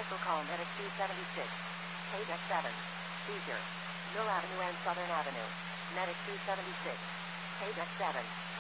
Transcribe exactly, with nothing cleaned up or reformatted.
Also call Medic two seventy-six. Page X seven. Seizure. Mill Avenue and Southern Avenue. Medic two seventy-six. Page X seven.